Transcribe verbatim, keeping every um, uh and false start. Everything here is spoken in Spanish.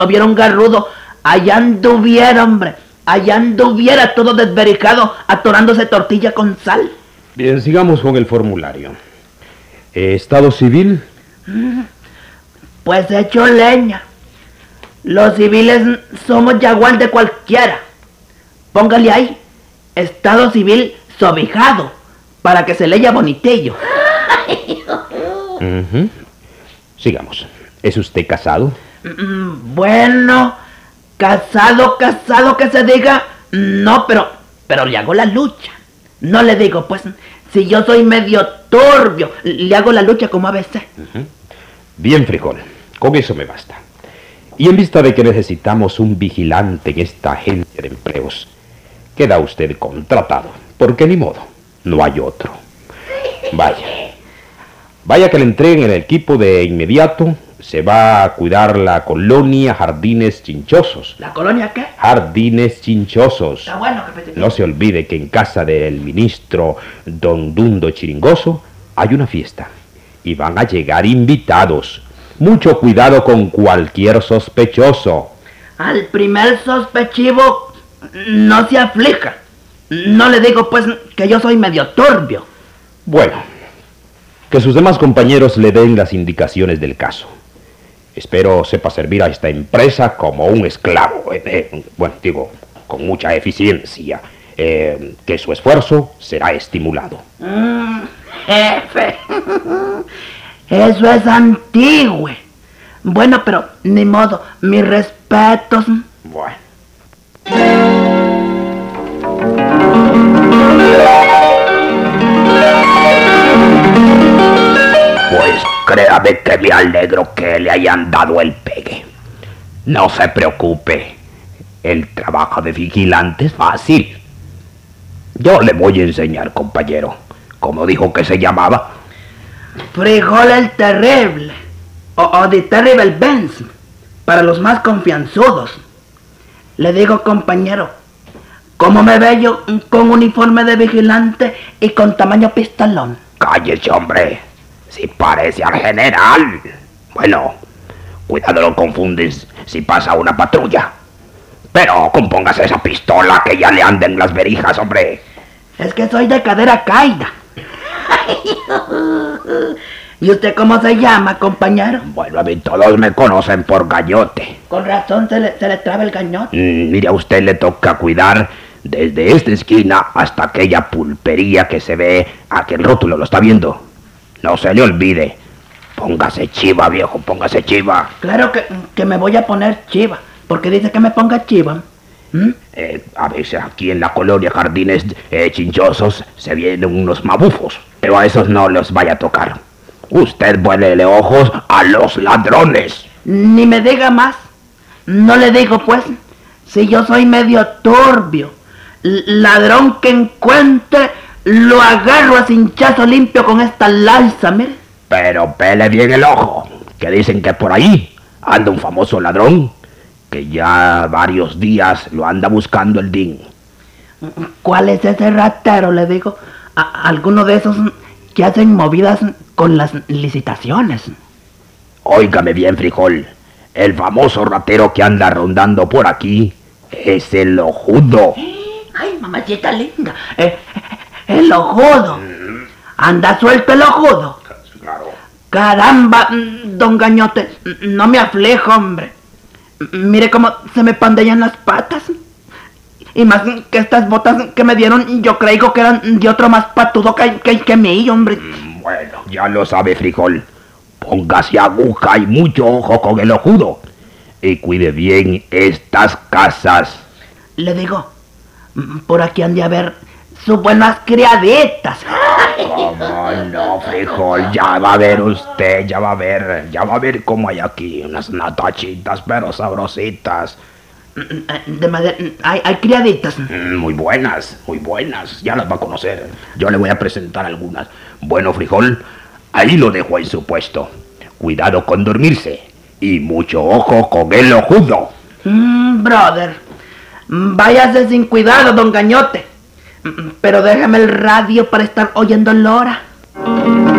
hubiera un garrudo, allá anduviera, hombre. Allá anduviera todo desvericado, atorándose tortilla con sal. Bien, sigamos con el formulario. ¿Estado civil? Pues hecho leña. Los civiles somos yagual de cualquiera. Póngale ahí, estado civil sobijado, para que se lea bonitillo. Uh-huh. Sigamos. ¿Es usted casado? Mm, bueno, casado, casado que se diga, no, pero, pero le hago la lucha. No le digo, pues, si yo soy medio turbio, le hago la lucha como a veces. Uh-huh. Bien, Frijol, con eso me basta. Y en vista de que necesitamos un vigilante en esta agencia de empleos, queda usted contratado, porque ni modo, no hay otro. Vaya, vaya que le entreguen el equipo de inmediato. Se va a cuidar la colonia Jardines Chinchosos. ¿La colonia qué? Jardines Chinchosos. Está bueno, jefe. No se olvide que en casa del ministro Don Dundo Chiringoso hay una fiesta y van a llegar invitados. Mucho cuidado con cualquier sospechoso. Al primer sospechivo no se aflija. No le digo pues que yo soy medio turbio. Bueno, que sus demás compañeros le den las indicaciones del caso. Espero sepa servir a esta empresa como un esclavo. Eh, eh, bueno, digo, con mucha eficiencia. Eh, que su esfuerzo será estimulado. Mm, jefe, eso es antiguo. Bueno, pero ni modo, mis respetos. Bueno. Pues créame que me alegro que le hayan dado el pegue. No se preocupe, el trabajo de vigilante es fácil. Yo le voy a enseñar, compañero. ¿Cómo dijo que se llamaba? Frijol el Terrible, o, o The Terrible Benz, para los más confianzudos. Le digo, compañero, ¿cómo me veo yo con uniforme de vigilante y con tamaño pistolón? Cállese, hombre. Si parece al general. Bueno, cuidado, lo confundes si pasa una patrulla. Pero compóngase esa pistola que ya le anden las verijas, hombre. Es que soy de cadera caída. ¿Y usted cómo se llama, compañero? Bueno, a mí todos me conocen por Gallote. Con razón se le, se le traba el gañote. Mm, mire, a usted le toca cuidar desde esta esquina hasta aquella pulpería que se ve. Aquel rótulo, ¿lo está viendo? No se le olvide. Póngase chiva, viejo, póngase chiva. Claro que, que me voy a poner chiva. ¿Por qué dice que me ponga chiva? ¿Mm? Eh, a veces aquí en la colonia Jardines eh, Chinchosos se vienen unos mabufos, pero a esos no los vaya a tocar. Usted vuélele ojos a los ladrones. Ni me diga más. No le digo pues, si yo soy medio turbio. L- ladrón que encuentre, lo agarro a cinchazo limpio con esta lanza, mire. Pero pele bien el ojo, que dicen que por ahí anda un famoso ladrón, que ya varios días lo anda buscando el D I N. ¿Cuál es ese ratero? Le digo, a alguno de esos que hacen movidas con las licitaciones. Óigame bien, Frijol, el famoso ratero que anda rondando por aquí es el Ojudo. Ay, mamacita linda, eh, el Ojudo. Anda suelto el Ojudo. Claro. Caramba, don Gañote, no me aflijo, hombre. Mire cómo se me pandellan las patas. Y más que estas botas que me dieron, yo creo que eran de otro más patudo que, que, que mí, hombre. Bueno, ya lo sabe, Frijol. Póngase aguja y mucho ojo con el Ojudo. Y cuide bien estas casas. Le digo, por aquí han de haber sus buenas criaditas. ¿Cómo no, Frijol? Ya va a ver usted, ya va a ver, ya va a ver cómo hay aquí unas natachitas, pero sabrositas. De madera, hay, hay criaditas. Mm, muy buenas, muy buenas, ya las va a conocer. Yo le voy a presentar algunas. Bueno, Frijol, ahí lo dejo en su puesto. Cuidado con dormirse y mucho ojo con el Ojudo. Mm, brother, váyase sin cuidado, don Gañote. Pero déjame el radio para estar oyendo Lora.